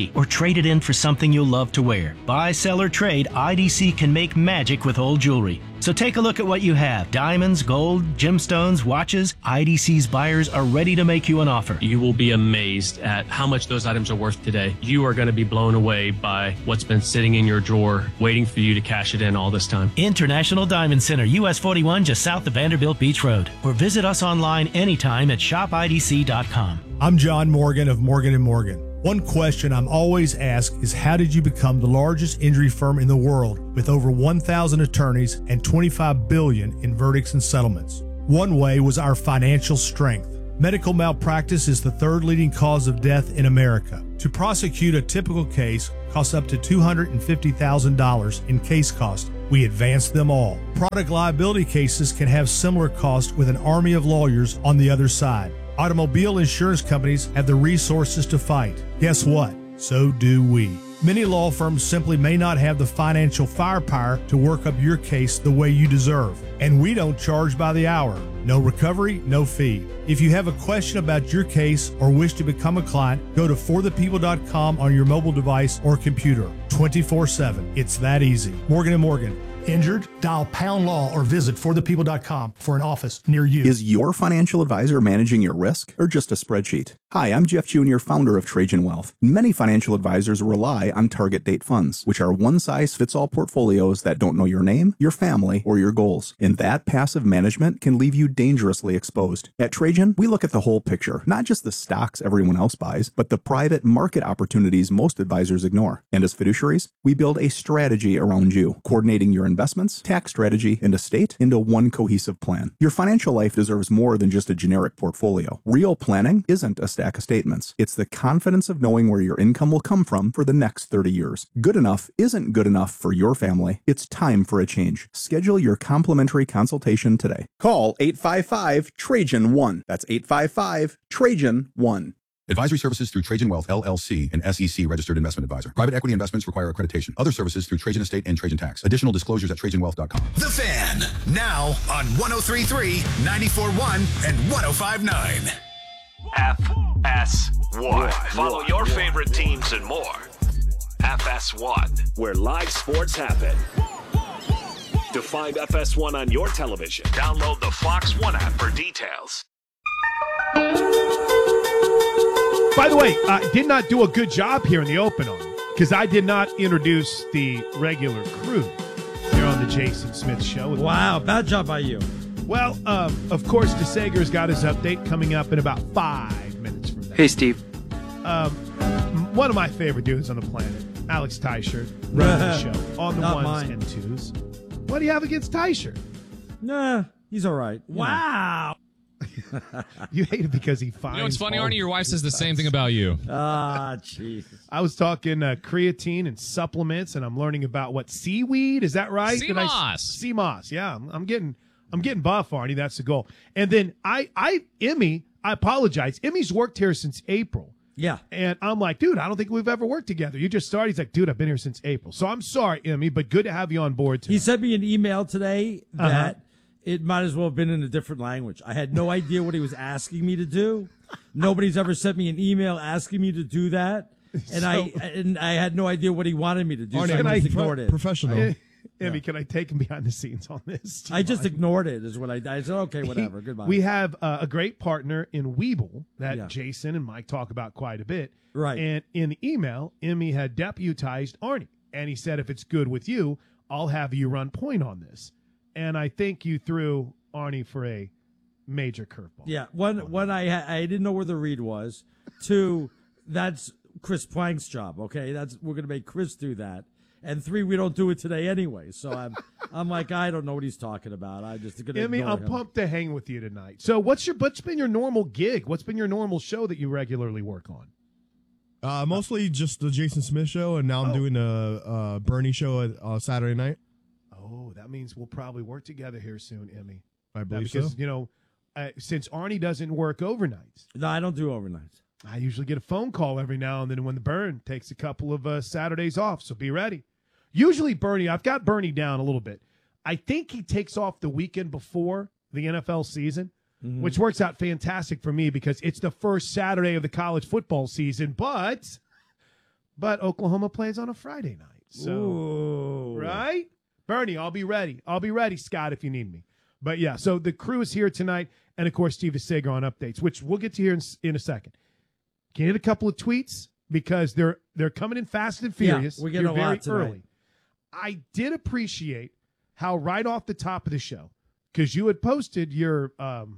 C or trade it in for something you'll love to wear. Buy, sell, or trade, I D C can make magic with old jewelry. So take a look at what you have. Diamonds, gold, gemstones, watches. I D C's buyers are ready to make you an offer. You will be amazed at how much those items are worth today. You are going to be blown away by what's been sitting in your drawer, waiting for you to cash it in all this time. International Diamond Center, U S forty-one, just south of Vanderbilt Beach Road. Or visit us online anytime at shop I D C dot com. I'm John Morgan of Morgan and Morgan. One question I'm always asked is, how did you become the largest injury firm in the world with over one thousand attorneys and twenty-five billion dollars in verdicts and settlements? One way was our financial strength. Medical malpractice is the third leading cause of death in America. To prosecute a typical case costs up to two hundred fifty thousand dollars in case cost. We advance them all. Product liability cases can have similar costs with an army of lawyers on the other side. Automobile insurance companies have the resources to fight. Guess what? So do we. Many law firms simply may not have the financial firepower to work up your case the way you deserve. And we don't charge by the hour. No recovery, no fee. If you have a question about your case or wish to become a client, go to for the people dot com on your mobile device or computer. twenty-four seven. It's that easy. Morgan and Morgan. Injured? Dial pound law or visit for the people dot com for an office near you. Is your financial advisor managing your risk or just a spreadsheet? Hi, I'm Jeff Junior, founder of Trajan Wealth. Many financial advisors rely on target date funds, which are one-size-fits-all portfolios that don't know your name, your family, or your goals. And that passive management can leave you dangerously exposed. At Trajan, we look at the whole picture, not just the stocks everyone else buys, but the private market opportunities most advisors ignore. And as fiduciaries, we build a strategy around you, coordinating your investments, tax strategy, and estate into one cohesive plan. Your financial life deserves more than just a generic portfolio. Real planning isn't a stack of statements. It's the confidence of knowing where your income will come from for the next thirty years. Good enough isn't good enough for your family. It's time for a change. Schedule your complimentary consultation today. Call eight five five Trajan one. That's eight five five Trajan one. Advisory services through Trajan Wealth, L L C, an S E C registered investment advisor. Private equity investments require accreditation. Other services through Trajan Estate and Trajan Tax. Additional disclosures at trajan wealth dot com. The Fan, now on one oh three point three, ninety-four point one, and one oh five point nine. F S one. Follow your favorite teams and more. F S one, where live sports happen. To find F S one on your television, download the Fox One app for details. By the way, I uh, did not do a good job here in the open on because I did not introduce the regular crew here on the Jason Smith Show. Wow, bad job by you. Well, um, of course, DeSager's got his update coming up in about five minutes from now. Hey, Steve. Um, one of my favorite dudes on the planet, Alex Teichert, running the show on the Not ones mine. and twos. What do you have against Teichert? Nah, he's all right. Wow. You hate it because he finds. You know what's funny, all Arnie? Your wife says the same thing about you. Ah, jeez. I was talking uh, creatine and supplements, and I'm learning about what seaweed. Is that right? Sea Did I- moss. Sea moss. Yeah, I'm, I'm getting, I'm getting buff, Arnie. That's the goal. And then I, I, Emmy. I apologize. Emmy's worked here since April. Yeah. And I'm like, dude, I don't think we've ever worked together. You just started. He's like, dude, I've been here since April. So I'm sorry, Emmy, but good to have you on board too. He sent me an email today that Uh-huh. it might as well have been in a different language. I had no idea what he was asking me to do. Nobody's ever sent me an email asking me to do that. And I and I had no idea what he wanted me to do. Arnie, so I can just I- ignored it. Professional. I- Emmy, can I take him behind the scenes on this? I just ignored it is what I, I said, okay, whatever. He- Goodbye. We have uh, a great partner in Weeble that Yeah. Jason and Mike talk about quite a bit. Right. And in the email, Emmy had deputized Arnie. And he said, if it's good with you, I'll have you run point on this. And I think you threw Arnie for a major curveball. Yeah, one one I ha- I didn't know where the read was. Two, that's Chris Plank's job. Okay, that's we're gonna make Chris do that. And three, we don't do it today anyway. So I'm I'm like I don't know what he's talking about. I just gonna Emmy, ignore I'm him. pumped to hang with you tonight. So what's your what's been your normal gig? What's been your normal show that you regularly work on? Uh, mostly just the Jason Smith show, and now I'm Oh. doing a, a Bernie show at uh, Saturday night. Oh, that means we'll probably work together here soon, Emmy. I believe because, so. you know, uh, since Arnie doesn't work overnights. No, I don't do overnights. I usually get a phone call every now and then when the Burn takes a couple of uh, Saturdays off, so be ready. Usually Bernie, I've got Bernie down a little bit. I think he takes off the weekend before the N F L season, Mhm. which works out fantastic for me because it's the first Saturday of the college football season, but but Oklahoma plays on a Friday night. So, Ooh. right? Bernie, I'll be ready. I'll be ready, Scott, if you need me. But, yeah, so the crew is here tonight, and, of course, Steve Sager on updates, which we'll get to here in, in a second. Can you hit a couple of tweets? Because they're they're coming in fast and furious. Yeah, we get You're a very lot tonight. early. I did appreciate how right off the top of the show, because you had posted your, um,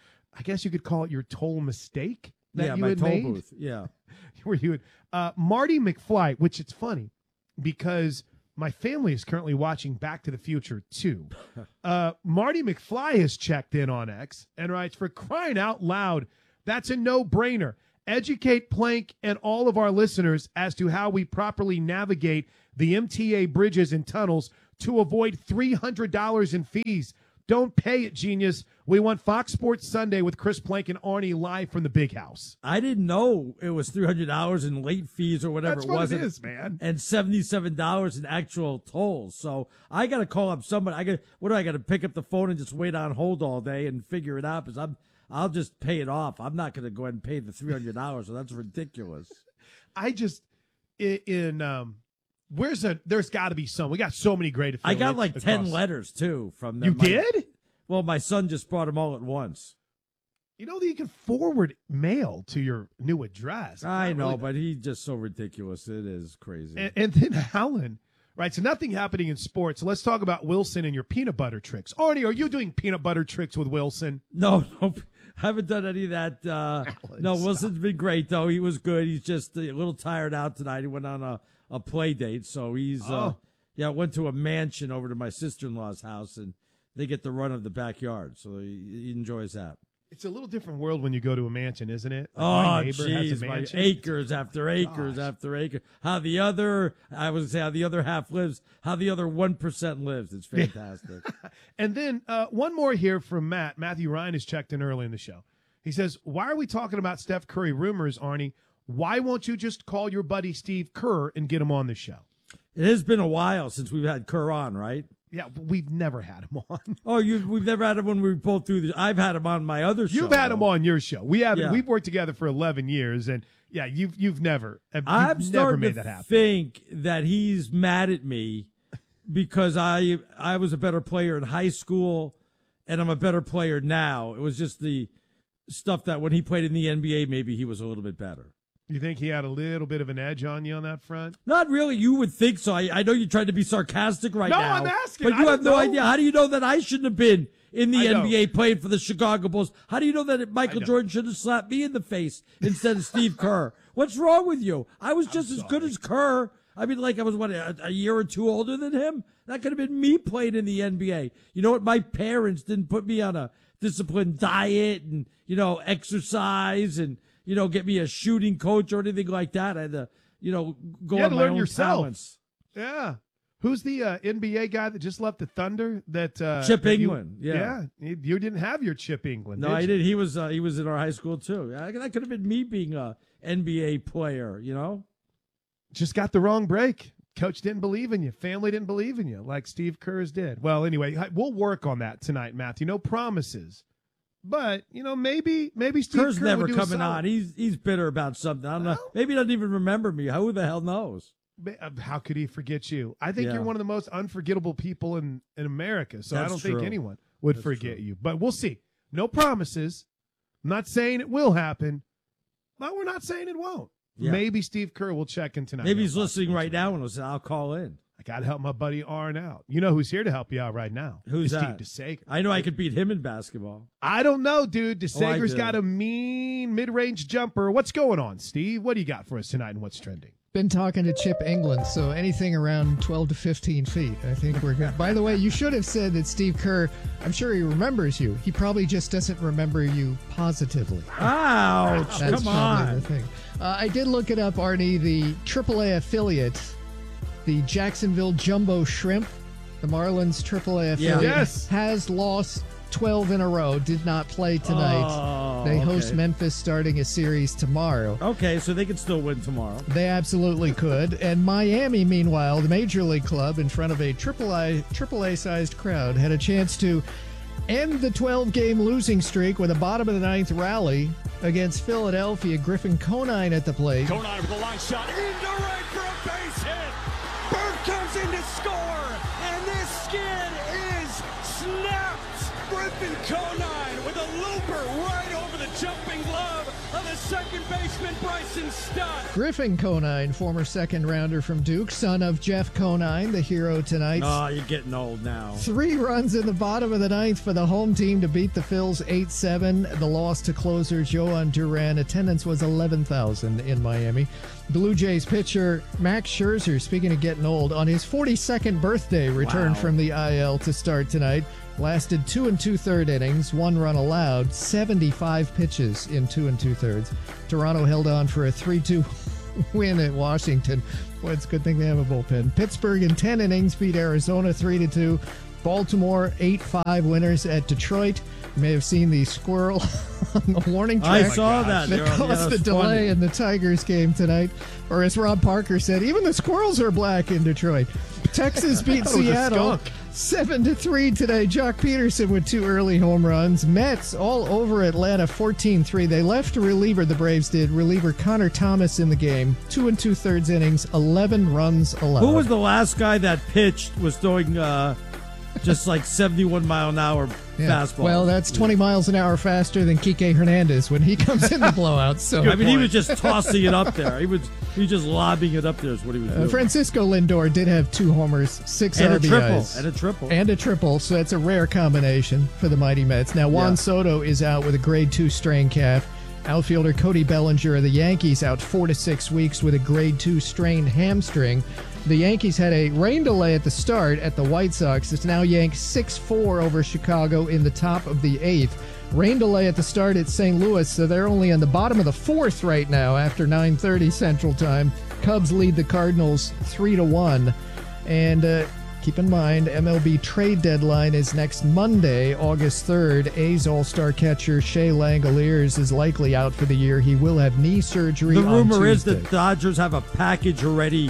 I guess you could call it your toll mistake that yeah, you my had toll made. booth. Yeah. Where you had, uh, Marty McFly, which it's funny because my family is currently watching Back to the Future two. Uh, Marty McFly has checked in on X and writes, for crying out loud, that's a no-brainer. Educate Plank and all of our listeners as to how we properly navigate the M T A bridges and tunnels to avoid three hundred dollars in fees. Don't pay it, genius. We want Fox Sports Sunday with Chris Plank and Arnie live from the big house. I didn't know it was three hundred dollars in late fees or whatever That's it what was. it is, man. And seventy-seven dollars in actual tolls. So I got to call up somebody. I got What do I got to pick up the phone and just wait on hold all day and figure it out? Because I'm, I'll just pay it off. I'm not going to go ahead and pay the three hundred dollars. So that's ridiculous. I just, in, in um, where's a, there's got to be some. We got so many great I affiliates. got like ten across. letters, too, from them. You My- did? Well, my son just brought them all at once. You know that you can forward mail to your new address. I Not know, really- but he's just so ridiculous. It is crazy. And, and then Helen, right? So nothing happening in sports. Let's talk about Wilson and your peanut butter tricks. Arnie, are you doing peanut butter tricks with Wilson? No, no, I haven't done any of that. Uh, no, Wilson's been great, though. He was good. He's just a little tired out tonight. He went on a, a play date, so he's, uh, Oh. yeah, went to a mansion over to my sister-in-law's house, and they get the run of the backyard, so he, he enjoys that. It's a little different world when you go to a mansion, isn't it? Like Oh, my neighbor has jeez, a my mansion. acres after acres after acres. How the other, I would say how the other half lives, how the other one percent lives. It's fantastic. And then uh, one more here from Matt. Matthew Ryan has checked in early in the show. He says, why are we talking about Steph Curry rumors, Arnie? Why won't you just call your buddy Steve Kerr and get him on the show? It has been a while since we've had Kerr on, right? Yeah, but we've never had him on. Oh, you we've never had him when we both through the. I've had him on my other show. You've had him though. on your show. We haven't. Yeah. We've worked together for eleven years, and yeah, you've you've never. You've I'm never starting made to that happen. think that he's mad at me because I I was a better player in high school, and I'm a better player now. It was just the stuff that when he played in the N B A, maybe he was a little bit better. You think he had a little bit of an edge on you on that front? Not really. You would think so. I, I know you tried to be sarcastic right No, now. I'm asking. But I you don't have no know. idea. How do you know that I shouldn't have been in the I N B A know. playing for the Chicago Bulls? How do you know that Michael know. Jordan should have slapped me in the face instead of Steve Kerr? What's wrong with you? I was just as good as Kerr. I mean, like I was, what, a, a year or two older than him? That could have been me playing in the N B A. You know what? My parents didn't put me on a disciplined diet and, you know, exercise and, you know, get me a shooting coach or anything like that. I had to, you know, go You had on to my learn own yourself. talents. Yeah. Who's the uh, N B A guy that just left the Thunder? That uh, Chip that you- England, yeah. You, you didn't have your Chip England. No, did I you? did. He was uh, he was in our high school too. I, that could have been me being a N B A player. You know, Just got the wrong break. Coach didn't believe in you. Family didn't believe in you, like Steve Kerr's did. Well, anyway, hi- we'll work on that tonight, Matthew. No promises, but you know, maybe maybe Steve Kerr's Kerr never would do a coming solid. on. He's he's bitter about something. I don't know. Maybe he doesn't even remember me. Who the hell knows? Ma- uh, How could he forget you? I think Yeah. you're one of the most unforgettable people in, in America. So I That's don't true. think anyone would That's forget true. you. But we'll see. No promises. I'm not saying it will happen, but we're not saying it won't. Yeah. Maybe Steve Kerr will check in tonight. Maybe on he's Fox listening Sports right Radio. now and will say, "I'll call in." I got to help my buddy Arn out. You know who's here to help you out right now? Who's It's that? Steve DeSager. I know I could beat him in basketball. I don't know, dude. Oh, I DeSager's do. got a mean mid-range jumper. What's going on, Steve? What do you got for us tonight and what's trending? Been talking to Chip England, so anything around twelve to fifteen feet, I think we're good. By the way, you should have said that Steve Kerr, I'm sure he remembers you. He probably just doesn't remember you positively. Ouch! That's Come probably on. the thing. Uh, I did look it up, Arnie. The triple A affiliate, the Jacksonville Jumbo Shrimp, the Marlins triple A Yeah. affiliate, Yes. has lost twelve in a row, did not play tonight. Oh, they host okay. Memphis starting a series tomorrow. Okay, so they could still win tomorrow. They absolutely could. And Miami, meanwhile, the major league club, in front of a triple A, triple A sized crowd, had a chance to end the twelve game losing streak with a bottom of the ninth rally against Philadelphia. Griffin Conine at the plate. Conine with a line shot into right for a base hit. Bird comes in to score, and this skid is snapped. Griffin Conine with a looper right over the jumping glove of the second baseman Bryson Stott. Griffin Conine, former second rounder from Duke, son of Jeff Conine, the hero tonight. Oh, you're getting old now. Three runs in the bottom of the ninth for the home team to beat the Phils eight seven. The loss to closer Johan Duran. Attendance was eleven thousand in Miami. Blue Jays pitcher Max Scherzer, speaking of getting old, on his forty-second birthday returned Wow. from the I L to start tonight. Lasted two and two-third innings, one run allowed, seventy-five pitches in two and two-thirds. Toronto held on for a three two win at Washington. Boy, it's a good thing they have a bullpen. Pittsburgh in ten innings beat Arizona three to two. Baltimore eight five winners at Detroit. You may have seen the squirrel on the warning track. I saw that. That Yeah, caused that's the delay funny. in the Tigers game tonight. Or as Rob Parker said, even the squirrels are black in Detroit. Texas beat That was a Seattle skunk. seven to three today. Jock Peterson with two early home runs. Mets all over Atlanta fourteen three. They left a reliever, the Braves did. Reliever Connor Thomas in the game. Two and two-thirds innings, eleven runs allowed. Who was the last guy that pitched was throwing uh, just like seventy-one mile an hour Yeah. fastball? Well, that's twenty miles an hour faster than Kike Hernandez when he comes in the blowout. So I mean, he was just tossing it up there. He was he was just lobbing it up there is what he was doing. Uh, Francisco Lindor did have two homers, six And a R B Is. triple, and a triple. And a triple, so that's a rare combination for the mighty Mets. Now, Juan Yeah. Soto is out with a grade two strain calf. Outfielder Cody Bellinger of the Yankees out four to six weeks with a grade two strained hamstring. The Yankees had a rain delay at the start at the White Sox. It's now yanked six four over Chicago in the top of the eighth. Rain delay at the start at Saint Louis, so they're only on the bottom of the fourth right now after nine thirty Central Time. Cubs lead the Cardinals three to one. And uh, keep in mind, M L B trade deadline is next Monday, August third. A's All-Star catcher Shea Langoliers is likely out for the year. He will have knee surgery The on rumor is Tuesday. that Dodgers have a package already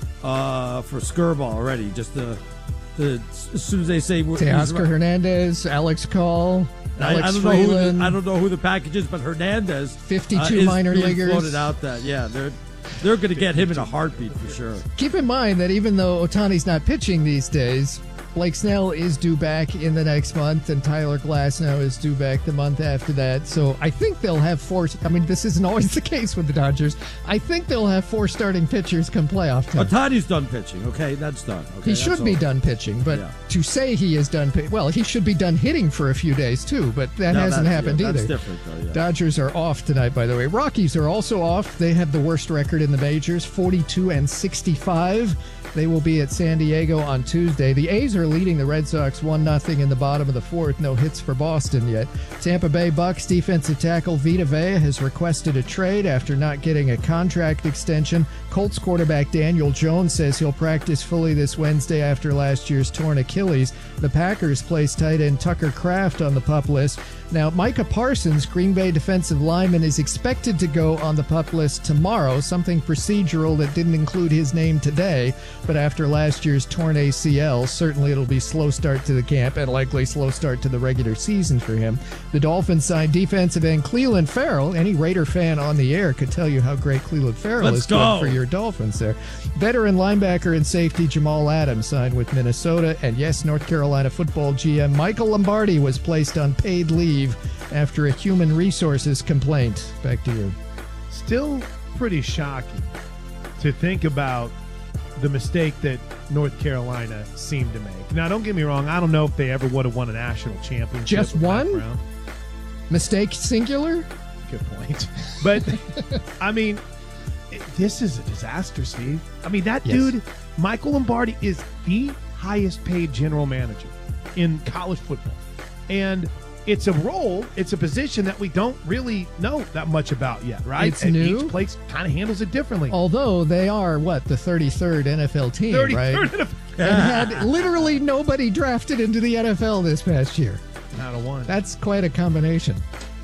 uh, for Skirbo already. Just the, the as soon as they say we're- he's Teoscar right. Hernandez, Alex Call, I, Alex I don't know who the, Freeland. I don't know who the package is, but Hernandez, fifty-two uh, is minor being leaguers. floated out that yeah they're they're going to get him in a heartbeat for sure. Keep in mind that even though Ohtani's not pitching these days, Blake Snell is due back in the next month, and Tyler Glasnow is due back the month after that. So I think they'll have four. I mean, this isn't always the case with the Dodgers. I think they'll have four starting pitchers come playoff time. Ohtani's done pitching. Okay, that's done. Okay, He that's should be all. done pitching, but Yeah. to say he is done, pi- well, he should be done hitting for a few days too, but that No, hasn't that's- happened yeah, either. that's different, though, yeah. Dodgers are off tonight, by the way. Rockies are also off. They have the worst record in the majors, forty-two and sixty-five. They will be at San Diego on Tuesday. The A's are leading the Red Sox one nothing in the bottom of the fourth. No hits for Boston yet. Tampa Bay Bucks defensive tackle Vita Vea has requested a trade after not getting a contract extension. Colts quarterback Daniel Jones says he'll practice fully this Wednesday after last year's torn Achilles. The Packers placed tight end Tucker Kraft on the PUP list. Now, Micah Parsons, Green Bay defensive lineman, is expected to go on the PUP list tomorrow, something procedural that didn't include his name today. But after last year's torn A C L, certainly it'll be slow start to the camp and likely slow start to the regular season for him. The Dolphins signed defensive end Cleveland Farrell. Any Raider fan on the air could tell you how great Cleveland Farrell Let's is go. doing for your Dolphins there. Veteran linebacker and safety Jamal Adams signed with Minnesota. And yes, North Carolina football G M Michael Lombardi was placed on paid leave after a human resources complaint. Back to you. Still pretty shocking to think about the mistake that North Carolina seemed to make. Now, don't get me wrong. I don't know if they ever would have won a national championship. Just with one? background. Mistake singular? Good point. But, I mean, it- this is a disaster, Steve. I mean, that Yes. dude, Michael Lombardi, is the highest paid general manager in college football. And it's a role, it's a position that we don't really know that much about yet, right? It's and new. Each place kind of handles it differently. Although they are, what, the thirty-third N F L team, right? thirty-third N F L. And had literally nobody drafted into the N F L this past year. Not a one. That's quite a combination.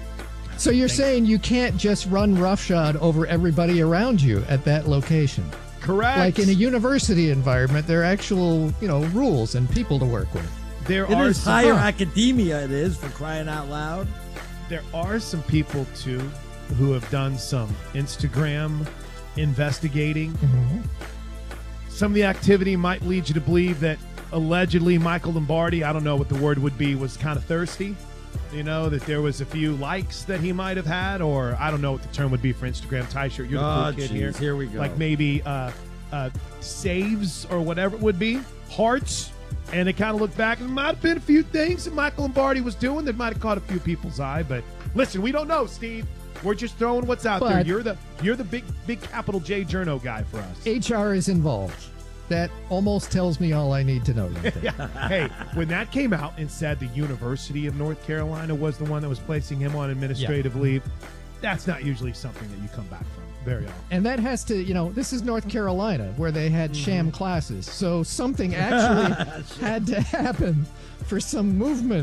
So you're saying you can't just run roughshod over everybody around you at that location? Correct. Like in a university environment, there are actual, you know, rules and people to work with. There It are is some, higher academia. It is for crying out loud. there are some people too who have done some Instagram investigating. Mm-hmm. Some of the activity might lead you to believe that allegedly Michael Lombardi, I don't know what the word would be, was kind of thirsty. You know, that there was a few likes that he might have had, or I don't know what the term would be for Instagram. Ty-shirt, you're the cool Oh, kid geez, here. here we go. Like maybe uh, uh, saves or whatever it would be, hearts. And they kind of looked back, and there might have been a few things that Michael Lombardi was doing that might have caught a few people's eye. But listen, we don't know, Steve. We're just throwing what's out But- there. You're the you're the big big capital J journo guy for us. H R is involved. That almost tells me all I need to know. Hey, when that came out and said the University of North Carolina was the one that was placing him on administrative Yeah. leave, that's not usually something that you come back from very often. And that has to, you know, this is North Carolina where they had sham classes. So something actually had to happen for some movement